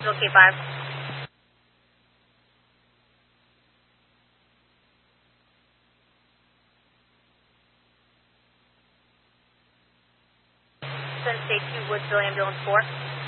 Okay, 5. Send State 2 Woodsville Ambulance 4.